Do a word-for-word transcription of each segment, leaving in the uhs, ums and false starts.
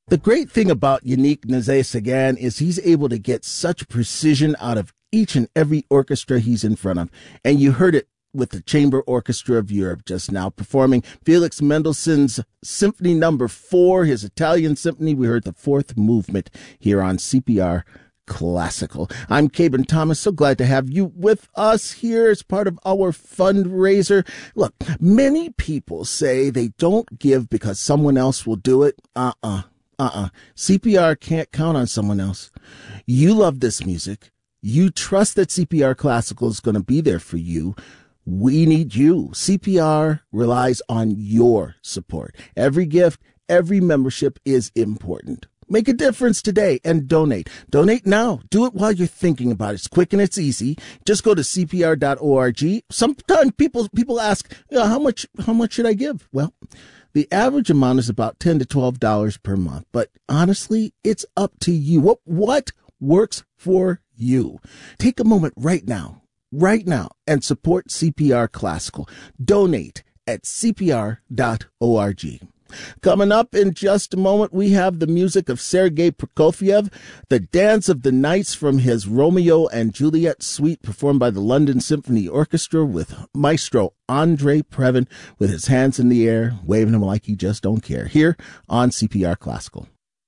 The great thing about Yannick Nézet-Séguin is he's able to get such precision out of each and every orchestra he's in front of. And you heard it with the Chamber Orchestra of Europe just now performing Felix Mendelssohn's Symphony Number Four, his Italian symphony. We heard the fourth movement here on C P R Classical. I'm Cabin Thomas. So glad to have you with us here as part of our fundraiser. Look, many people say they don't give because someone else will do it. Uh-uh. Uh-uh. C P R can't count on someone else. You love this music. You trust that C P R Classical is going to be there for you. We need you. C P R relies on your support. Every gift, every membership is important. Make a difference today and donate. Donate now. Do it while you're thinking about it. It's quick and it's easy. Just go to C P R dot org. Sometimes people people ask, yeah, how much how much should I give? Well, the average amount is about ten to twelve dollars per month. But honestly, it's up to you. What what works for you? Take a moment right now. Right now, and support C P R Classical. Donate at C P R dot org. Coming up in just a moment, we have the music of Sergei Prokofiev, the Dance of the Nights from his Romeo and Juliet suite performed by the London Symphony Orchestra with Maestro Andre Previn with his hands in the air, waving them like he just don't care, here on C P R Classical.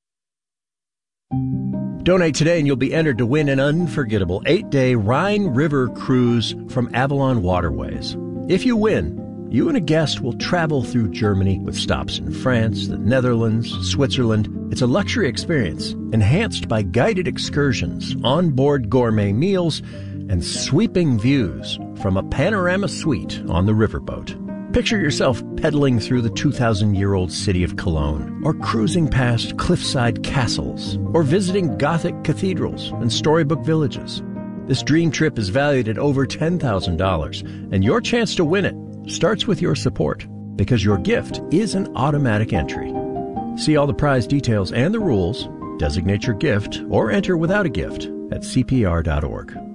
Donate today and you'll be entered to win an unforgettable eight-day Rhine River cruise from Avalon Waterways. If you win, you and a guest will travel through Germany with stops in France, the Netherlands, Switzerland. It's a luxury experience, enhanced by guided excursions, onboard gourmet meals, and sweeping views from a panorama suite on the riverboat. Picture yourself pedaling through the two thousand year old city of Cologne, or cruising past cliffside castles, or visiting Gothic cathedrals and storybook villages. This dream trip is valued at over ten thousand dollars, and your chance to win it starts with your support, because your gift is an automatic entry. See all the prize details and the rules, designate your gift, or enter without a gift at C P R dot org.